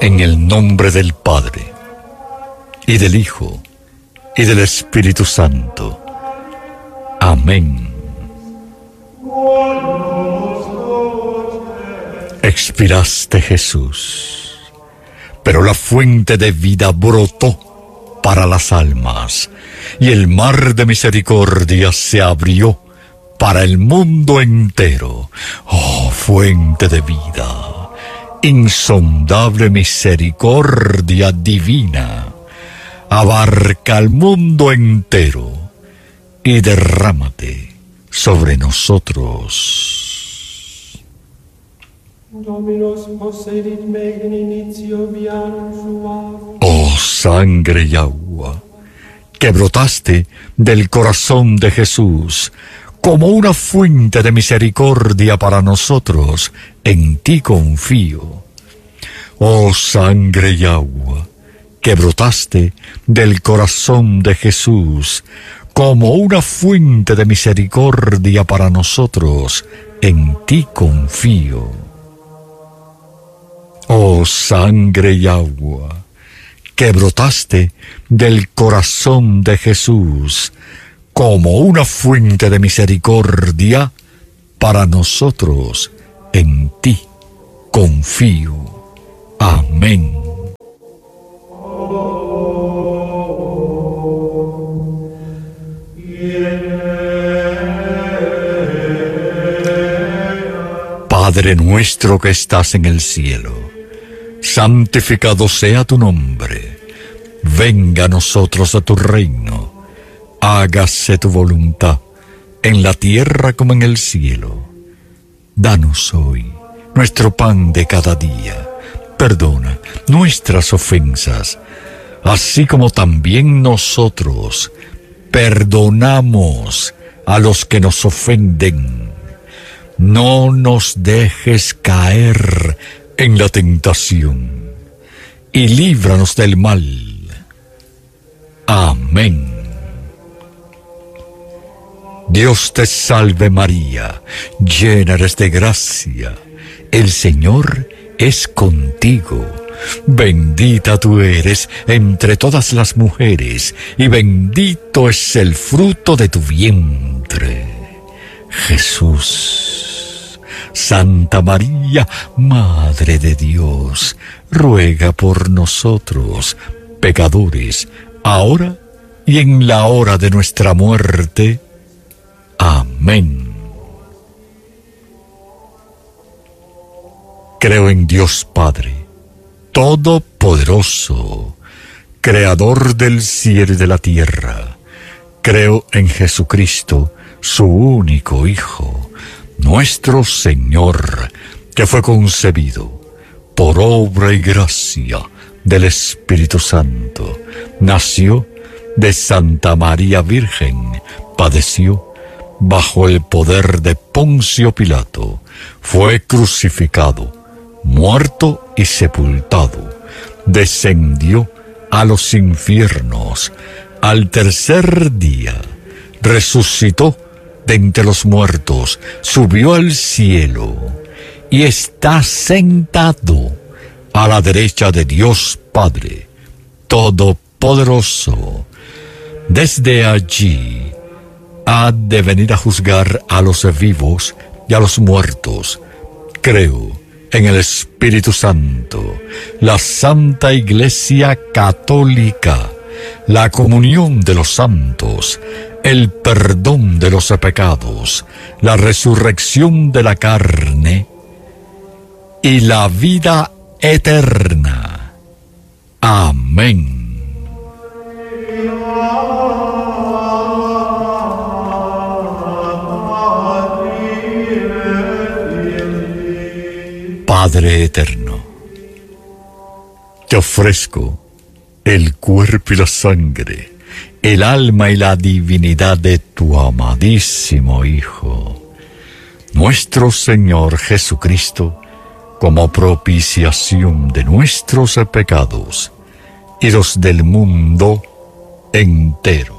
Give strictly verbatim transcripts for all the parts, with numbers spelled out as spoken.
En el nombre del Padre, y del Hijo, y del Espíritu Santo. Amén. Expiraste, Jesús, pero la fuente de vida brotó para las almas, y el mar de misericordia se abrió para el mundo entero. Oh, fuente de vida, insondable misericordia divina, abarca al mundo entero y derrámate sobre nosotros. Oh sangre y agua, que brotaste del corazón de Jesús como una fuente de misericordia para nosotros, en ti confío. Oh sangre y agua, que brotaste del corazón de Jesús como una fuente de misericordia para nosotros, en ti confío. Oh sangre y agua, que brotaste del corazón de Jesús como una fuente de misericordia para nosotros, en ti confío. Amén. Padre nuestro que estás en el cielo, santificado sea tu nombre. Venga a nosotros a tu reino. Hágase tu voluntad, en la tierra como en el cielo. Danos hoy nuestro pan de cada día. Perdona nuestras ofensas, así como también nosotros perdonamos a los que nos ofenden. No nos dejes caer en la tentación, y líbranos del mal. Amén. Dios te salve María, llena eres de gracia, el Señor es contigo. Bendita tú eres entre todas las mujeres, y bendito es el fruto de tu vientre, Jesús. Santa María, Madre de Dios, ruega por nosotros, pecadores, ahora y en la hora de nuestra muerte. Amén. Creo en Dios Padre, Todopoderoso, Creador del cielo y de la tierra. Creo en Jesucristo, su único Hijo, nuestro Señor, que fue concebido por obra y gracia del Espíritu Santo. Nació de Santa María Virgen, padeció bajo el poder de Poncio Pilato, fue crucificado, muerto y sepultado, descendió a los infiernos, al tercer día resucitó de entre los muertos, subió al cielo y está sentado a la derecha de Dios Padre Todopoderoso. Desde allí ha de venir a juzgar a los vivos y a los muertos. Creo en el Espíritu Santo, la Santa Iglesia Católica, la comunión de los santos, el perdón de los pecados, la resurrección de la carne y la vida eterna. Amén. Padre eterno, te ofrezco el cuerpo y la sangre, el alma y la divinidad de tu amadísimo Hijo, nuestro Señor Jesucristo, como propiciación de nuestros pecados y los del mundo entero.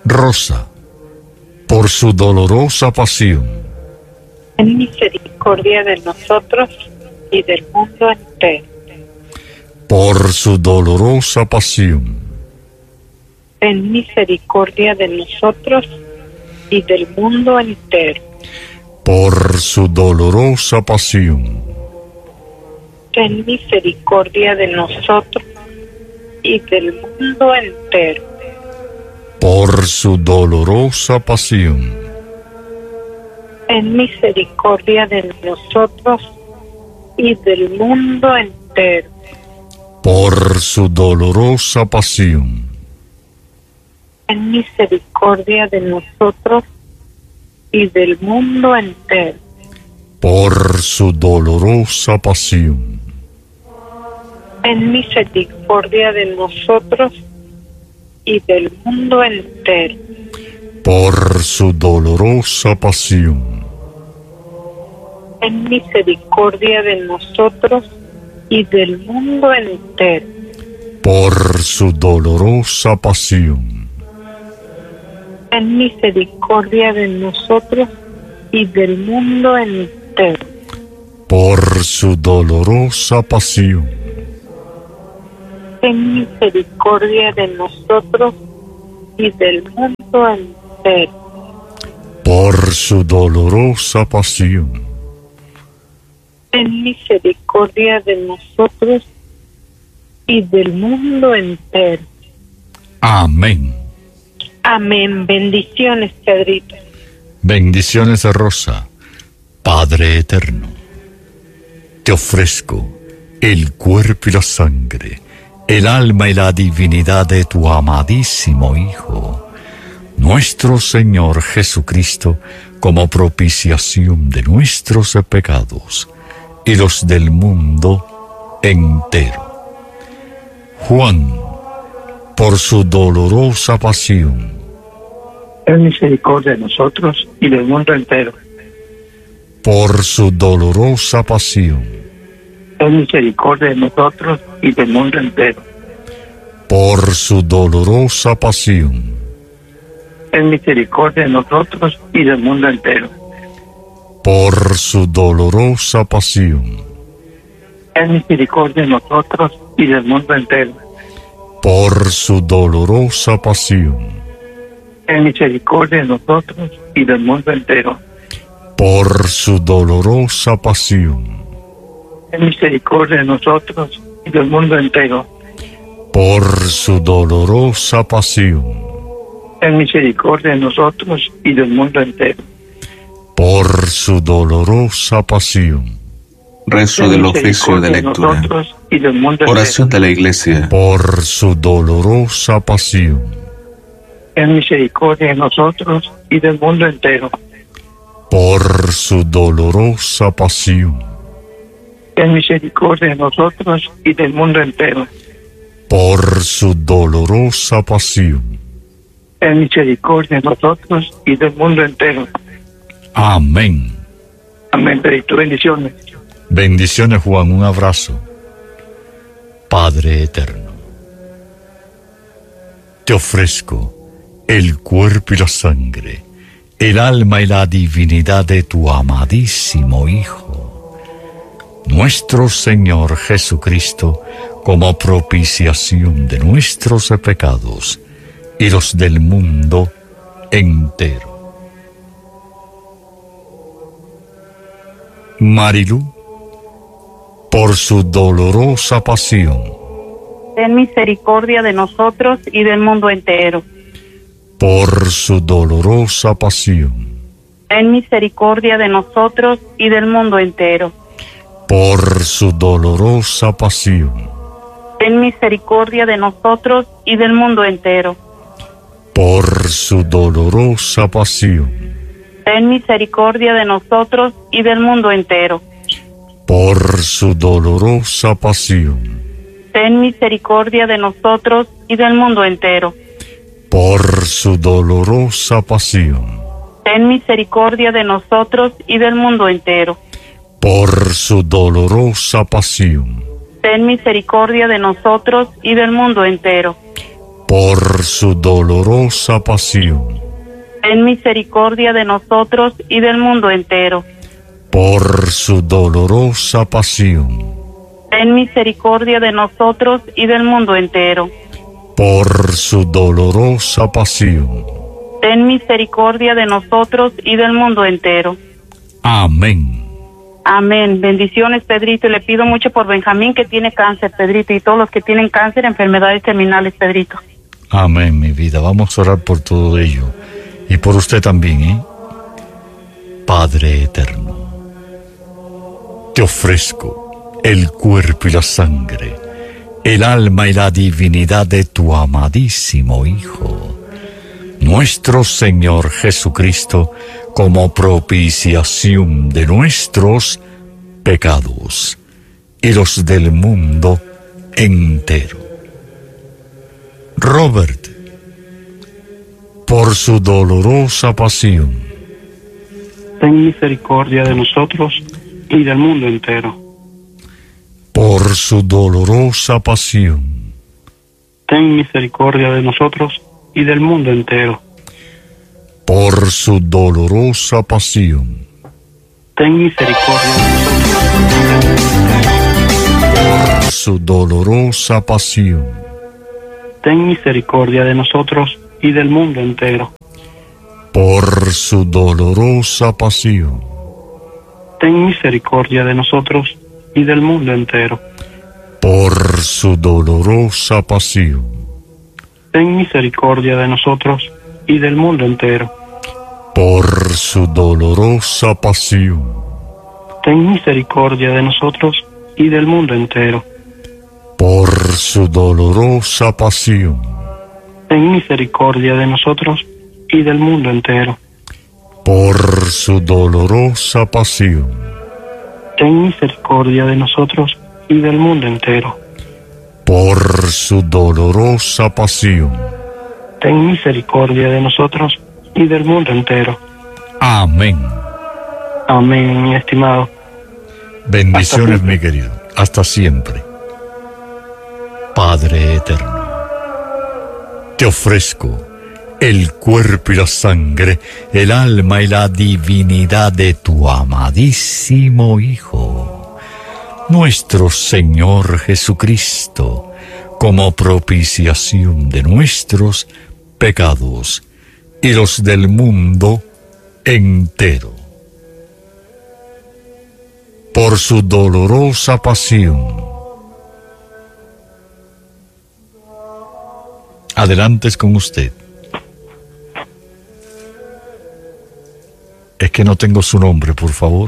Rosa, por su dolorosa pasión, ten misericordia de nosotros y del mundo entero. por su dolorosa pasión, Ten misericordia de nosotros y del mundo entero. por su dolorosa pasión, Ten misericordia de nosotros y del mundo entero. por su dolorosa pasión, Ten misericordia de nosotros y del mundo entero. por su dolorosa pasión, Ten misericordia de nosotros y del mundo entero. por su dolorosa pasión, Ten misericordia de nosotros y del mundo entero. por su dolorosa pasión, Ten misericordia de nosotros y del mundo entero. por su dolorosa pasión, Ten misericordia de nosotros y del mundo entero. por su dolorosa pasión, Ten misericordia de nosotros y del mundo entero. por su dolorosa pasión, Ten misericordia de nosotros y del mundo entero. amén. Amén. Bendiciones, Pedrito. Bendiciones de Rosa. Padre eterno, te ofrezco el cuerpo y la sangre, el alma y la divinidad de tu amadísimo Hijo, nuestro Señor Jesucristo, como propiciación de nuestros pecados y los del mundo entero. Juan, por su dolorosa pasión, ten misericordia de nosotros y del mundo entero. por su dolorosa pasión, Ten misericordia de nosotros y del mundo entero. por su dolorosa pasión, Ten misericordia de nosotros y del mundo entero. por su dolorosa pasión, Ten misericordia de nosotros y del mundo entero. por su dolorosa pasión, Ten misericordia de nosotros y del mundo entero. por su dolorosa pasión, Ten misericordia de nosotros y del mundo entero. por su dolorosa pasión, Ten misericordia de nosotros y del mundo entero. por su dolorosa pasión, Rezo del oficio de lectura. Nosotros y del mundo Oración de la Iglesia. por su dolorosa pasión, Ten misericordia de nosotros y del mundo entero. por su dolorosa pasión, Ten misericordia de nosotros y del mundo entero. por su dolorosa pasión. Ten misericordia de nosotros y del mundo entero. Amén. Amén. Pedrito, bendiciones. Bendiciones, Juan, un abrazo. Padre eterno, te ofrezco el cuerpo y la sangre, el alma y la divinidad de tu amadísimo Hijo, nuestro Señor Jesucristo, como propiciación de nuestros pecados y los del mundo entero. Marilú, por su dolorosa pasión, ten misericordia de nosotros y del mundo entero. por su dolorosa pasión, Ten misericordia de nosotros y del mundo entero. por su dolorosa pasión, Ten misericordia de nosotros y del mundo entero. por su dolorosa pasión, Ten misericordia de nosotros y del mundo entero. por su dolorosa pasión, Ten misericordia de nosotros y del mundo entero. por su dolorosa pasión, Ten misericordia de nosotros y del mundo entero. por su dolorosa pasión, Ten misericordia de nosotros y del mundo entero. por su dolorosa pasión, ten misericordia de nosotros y del mundo entero. por su dolorosa pasión, Ten misericordia de nosotros y del mundo entero. por su dolorosa pasión. Ten misericordia de nosotros y del mundo entero. Amén. Amén. Bendiciones, Pedrito. Y le pido mucho por Benjamín, que tiene cáncer, Pedrito, y todos los que tienen cáncer, enfermedades terminales, Pedrito. Amén, mi vida. Vamos a orar por todo ello. Y por usted también, ¿eh? Padre eterno, te ofrezco el cuerpo y la sangre, el alma y la divinidad de tu amadísimo Hijo, nuestro Señor Jesucristo, como propiciación de nuestros pecados y los del mundo entero. Robert, por su dolorosa pasión, ten misericordia de nosotros y del mundo entero. por su dolorosa pasión, Ten misericordia de nosotros y del mundo entero. por su dolorosa pasión, Ten misericordia de nosotros. por su dolorosa pasión, Ten misericordia de nosotros y del mundo entero. por su dolorosa pasión, Ten misericordia de nosotros y del mundo entero. por su dolorosa pasión, Ten misericordia de nosotros y del mundo entero. por su dolorosa pasión, Ten misericordia de nosotros y del mundo entero. por su dolorosa pasión, Ten misericordia de nosotros y del mundo entero. por su dolorosa pasión, Ten misericordia de nosotros y del mundo entero. por su dolorosa pasión. Ten misericordia de nosotros y del mundo entero. Amén. Amén, mi estimado. Bendiciones, Hasta mi querido. Hasta siempre. Padre eterno, te ofrezco el cuerpo y la sangre, el alma y la divinidad de tu amadísimo Hijo, nuestro Señor Jesucristo, como propiciación de nuestros pecados y los del mundo entero. Por su dolorosa pasión. Adelante con usted. Es que no tengo su nombre, por favor.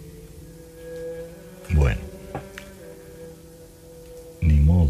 Bueno. Ni modo.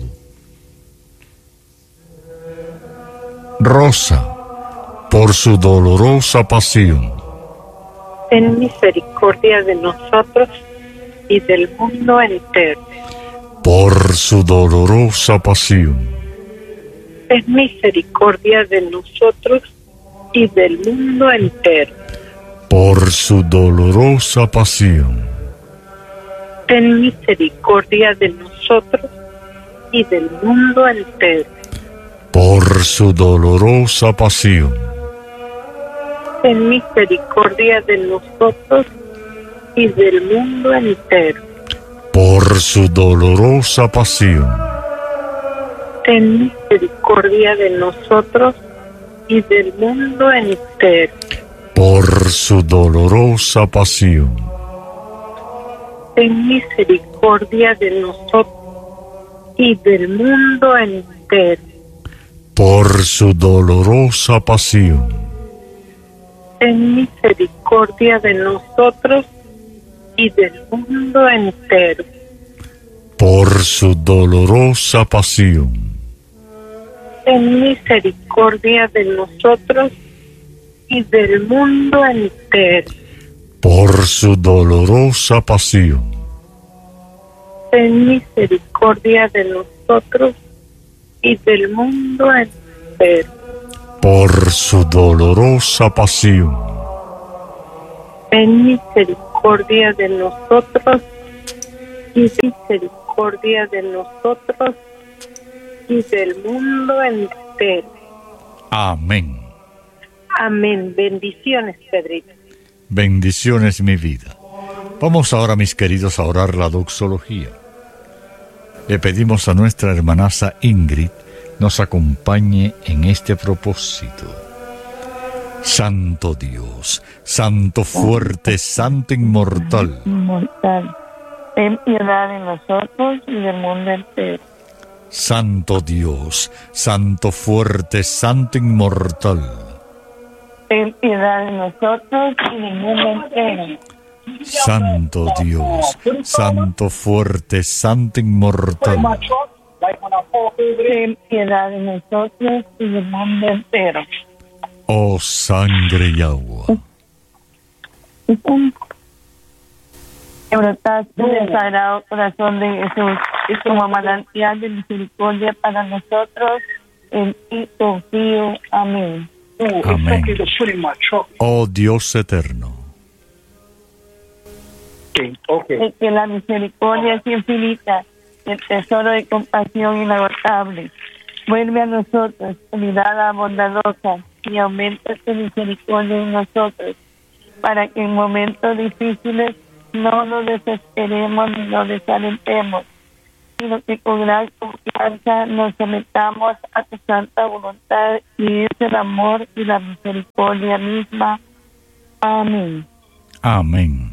Rosa, por su dolorosa pasión. Ten misericordia de nosotros y del mundo entero. Por su dolorosa pasión. Ten misericordia de nosotros y del mundo entero. Por su dolorosa pasión. Ten misericordia de nosotros y del mundo entero. Por su dolorosa pasión. Ten misericordia de nosotros y del mundo entero. Por su dolorosa pasión. Ten misericordia de nosotros y del mundo entero. Por su dolorosa pasión. Ten misericordia de nosotros y del mundo entero. Por su dolorosa pasión. Ten misericordia de nosotros y del mundo entero. Por su dolorosa pasión. Ten misericordia de nosotros y del mundo entero. Por su dolorosa pasión. Ten misericordia de nosotros y del mundo entero. Por su dolorosa pasión. Ten misericordia de nosotros y misericordia de nosotros y del mundo entero. entero. Amén. Amén. Bendiciones, Pedrito. Bendiciones, mi vida. Vamos ahora, mis queridos, a orar la doxología. Le pedimos a nuestra hermanaza Ingrid nos acompañe en este propósito. Santo Dios, Santo fuerte, Santo inmortal. Inmortal. Ten piedad de nosotros y del mundo entero. Santo Dios, Santo fuerte, Santo inmortal. Ten piedad de nosotros y del mundo entero. Santo Dios, Santo fuerte, Santo inmortal. Ten piedad de nosotros y del mundo entero. Oh sangre y agua. Que brotaste del sagrado corazón de Jesús y como manantial de misericordia para nosotros, en ti confío. Amén. Amén. Oh Dios eterno. De que la misericordia es infinita, el tesoro de compasión inagotable. Vuelve a nosotros tu mirada bondadosa y aumenta tu misericordia en nosotros, para que en momentos difíciles no nos desesperemos ni nos desalentemos, sino que con gran confianza nos sometamos a tu santa voluntad, y es el amor y la misericordia misma. Amén. Amén.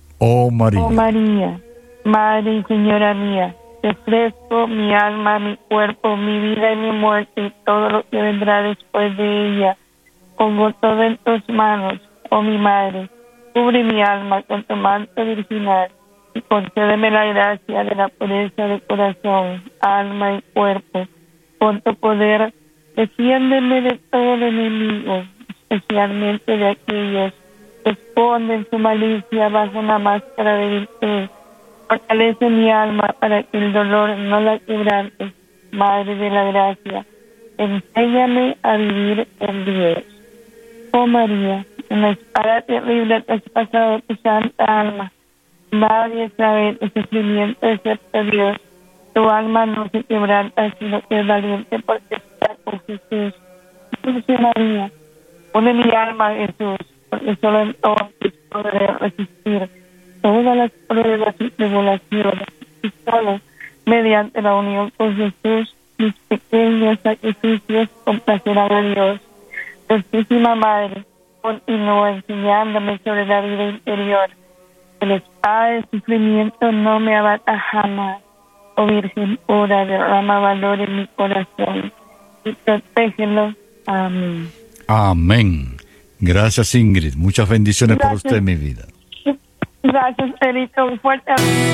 Oh María. Oh María, Madre y Señora mía, te ofrezco mi alma, mi cuerpo, mi vida y mi muerte, y todo lo que vendrá después de ella. Pongo todo en tus manos, oh mi Madre. Cubre mi alma con tu manto virginal y concédeme la gracia de la pureza de corazón, alma y cuerpo. Con tu poder, defiéndeme de todo el enemigo, especialmente de aquellos que esconden su malicia bajo una máscara de virtud. Fortalece mi alma para que el dolor no la quebrante. Madre de la gracia, enséñame a vivir en Dios. Oh María, en la espada terrible que has pasado tu santa alma, nadie sabe el sufrimiento excepto Dios. Tu alma no se quebranta, sino que es valiente porque está con Jesús. Dulce María, pone mi alma a Jesús, porque solo entonces podré resistir todas las pruebas y tribulaciones, y solo mediante la unión con Jesús mis pequeños sacrificios complacerán a Dios. Santísima Madre, continúa enseñándome sobre la vida interior. El espada del sufrimiento no me abata jamás. Oh Virgen pura, derrama valor en mi corazón y protégelo. Amén. Amén. Gracias, Ingrid. Muchas bendiciones Gracias. por usted, mi vida. Gracias, Perito. Un fuerte abrazo.